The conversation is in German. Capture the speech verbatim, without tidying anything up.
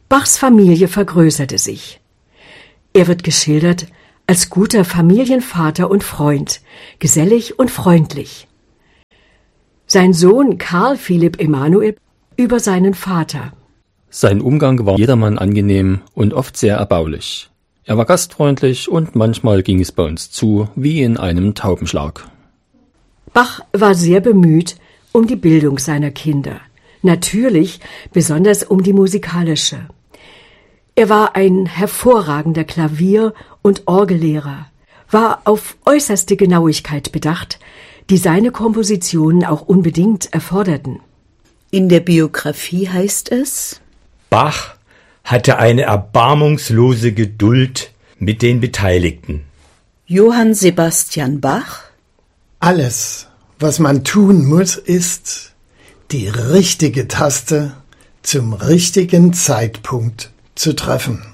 Bachs Familie vergrößerte sich. Er wird geschildert als guter Familienvater und Freund, gesellig und freundlich. Sein Sohn Karl Philipp Emanuel über seinen Vater. Sein Umgang war jedermann angenehm und oft sehr erbaulich. Er war gastfreundlich und manchmal ging es bei uns zu wie in einem Taubenschlag. Bach war sehr bemüht um die Bildung seiner Kinder, natürlich besonders um die musikalische. Er war ein hervorragender Klavier- und Orgellehrer, war auf äußerste Genauigkeit bedacht, die seine Kompositionen auch unbedingt erforderten. In der Biografie heißt es: Bach hatte eine erbarmungslose Geduld mit den Beteiligten. Johann Sebastian Bach: Alles, was man tun muss, ist, die richtige Taste zum richtigen Zeitpunkt zu treffen.